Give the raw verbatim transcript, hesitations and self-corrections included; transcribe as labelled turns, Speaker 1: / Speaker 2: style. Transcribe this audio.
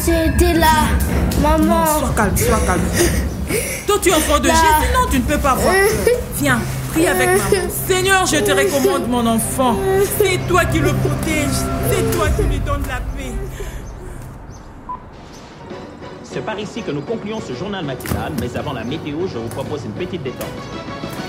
Speaker 1: j'ai été là, maman.
Speaker 2: Non, sois calme, sois calme. Toi, tu es enfant de
Speaker 1: Là.
Speaker 2: Jésus, non, tu ne peux pas avoir peur. Viens, prie avec maman. Seigneur, je te recommande mon enfant. C'est toi qui le protèges. C'est toi qui lui donnes la paix.
Speaker 3: C'est par ici que nous concluons ce journal matinal, mais avant la météo, je vous propose une petite détente.